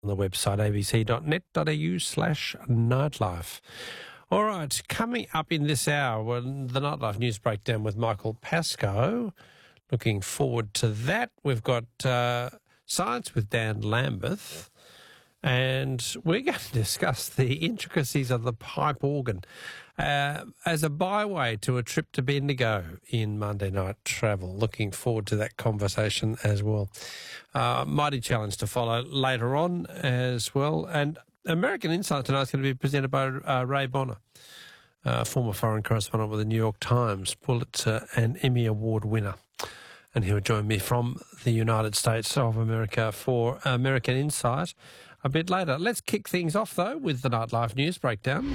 on the website abc.net.au/nightlife. All right, coming up in this hour, the Nightlife News Breakdown with Michael Pascoe. Looking forward to that. We've got Science with Dan Lambeth, and we're going to discuss the intricacies of the pipe organ as a byway to a trip to Bendigo in Monday Night Travel. Looking forward to that conversation as well. Mighty challenge to follow later on as well. And American Insight tonight is going to be presented by Ray Bonner, former foreign correspondent with the New York Times, Pulitzer and Emmy Award winner. And he'll join me from the United States of America for American Insight a bit later. Let's kick things off, though, with the Nightlife News Breakdown.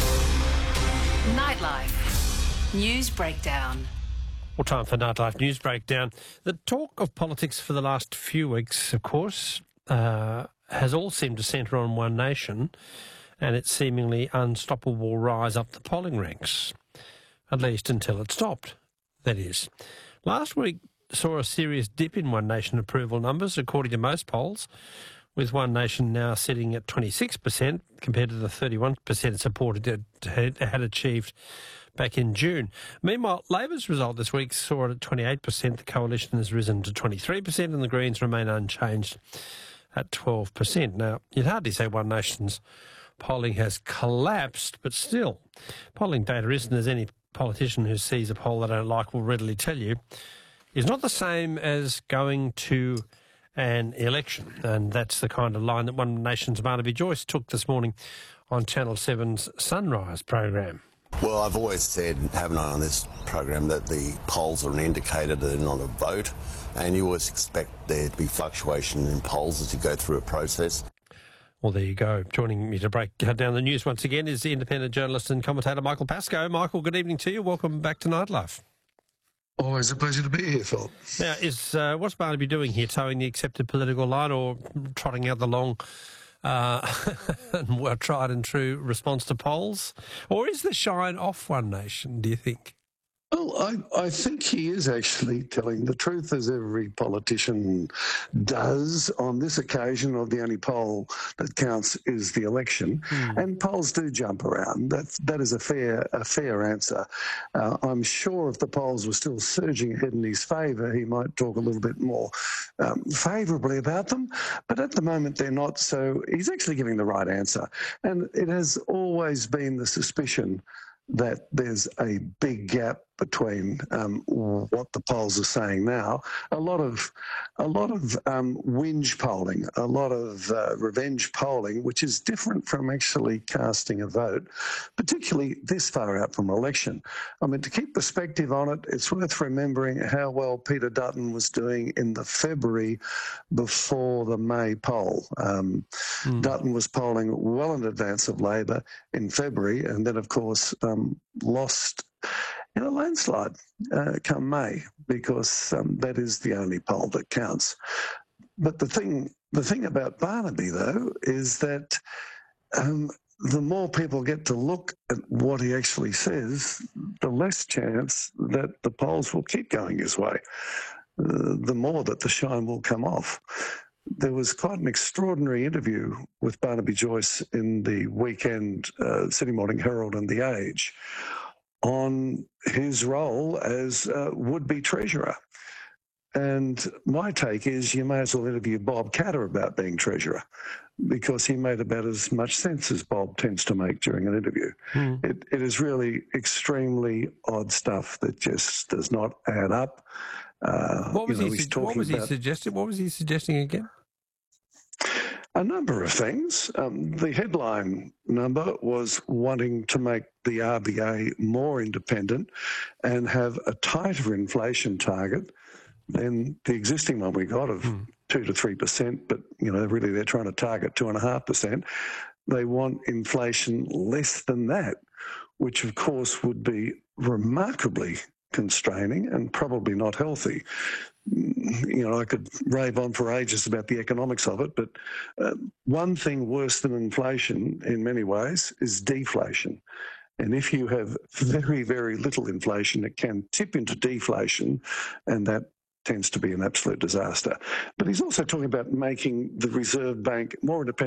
Nightlife News Breakdown. Well, time for Nightlife News Breakdown. The talk of politics for the last few weeks, of course, has all seemed to centre on One Nation and its seemingly unstoppable rise up the polling ranks, at least until it stopped, that is. Last week saw a serious dip in One Nation approval numbers, according to most polls, with One Nation now sitting at 26% compared to the 31% support it had achieved back in June. Meanwhile, Labor's result this week saw it at 28%. The coalition has risen to 23% and the Greens remain unchanged at 12%. Now, you'd hardly say One Nation's polling has collapsed, but still, polling data isn't, as any politician who sees a poll they don't like will readily tell you, is not the same as going to an election. And that's the kind of line that One Nation's Barnaby Joyce took this morning on Channel 7's Sunrise program. Well, I've always said, haven't I, on this program, that the polls are an indicator, they're not a vote, and you always expect there to be fluctuation in polls as you go through a process. Well, there you go. Joining me to break down the news once again is the independent journalist and commentator Michael Pascoe. Michael, good evening to you. Welcome back to Nightlife. Always a pleasure to be here, Phil. Now, what's Barnaby doing here, towing the accepted political line or trotting out the long and tried and true response to polls? Or is the shine off One Nation, do you think? Well, I think he is actually telling the truth, as every politician does. On this occasion, of the only poll that counts is the election, and polls do jump around. That is a fair answer. I'm sure if the polls were still surging ahead in his favour, he might talk a little bit more favourably about them. But at the moment, they're not. So he's actually giving the right answer, and it has always been the suspicion that there's a big gap between what the polls are saying now. A lot of whinge polling, a lot of revenge polling, which is different from actually casting a vote, particularly this far out from election. I mean, to keep perspective on it, it's worth remembering how well Peter Dutton was doing in the February before the May poll. Dutton was polling well in advance of Labor in February, and then, of course, lost in a landslide come May, because that is the only poll that counts. But the thing about Barnaby, though, is that the more people get to look at what he actually says, the less chance that the polls will keep going his way, the more that the shine will come off. There was quite an extraordinary interview with Barnaby Joyce in the weekend Sydney Morning Herald and The Age on his role as would-be treasurer. And my take is you may as well interview Bob Catter about being treasurer, because he made about as much sense as Bob tends to make during an interview. It is really extremely odd stuff that just does not add up. What was he suggesting again? A number of things. The headline number was wanting to make the RBA more independent and have a tighter inflation target than the existing one we got of 2 to 3%, but really they're trying to target 2.5%. They want inflation less than that, which of course would be remarkably constraining and probably not healthy. I could rave on for ages about the economics of it, but one thing worse than inflation in many ways is deflation. And if you have very, very little inflation, it can tip into deflation, and that tends to be an absolute disaster. But he's also talking about making the Reserve Bank more independent